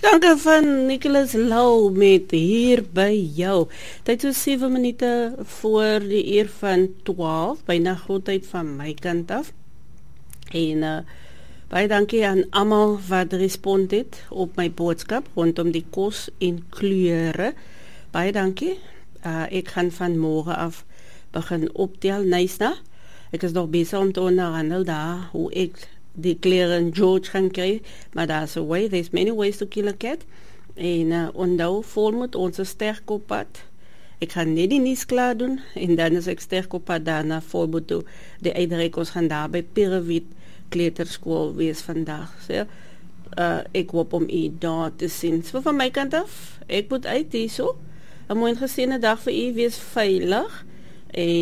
Dankie van Nicholas Lau met hier by jou. Tyd so 7 minute voor die uur van 12, byna grootheid van my kant af. En baie dankie aan almal wat respond het op my boodskap rondom die kos en kleure. Baie dankie. Ek gaan van môre af begin optel, Nysna. Ek is nog besig om te onderhandel daar hoe ek die kleren in George gaan kry, maar daar's 'n way, there's many ways to kill a cat. En onthou, volmoed ons sterk op pad. Ek gaan net die nuus klaar doen, en dan is ek sterk op pad daarna volmoed toe. Die uitreik ons gaan daar by Pirewiet Kleuterskool wees vandag. So, ek hoop om u daar te sien. So van my kant af, ek moet uit hierso. 'n mooi geseënde dag vir u, wees veilig. En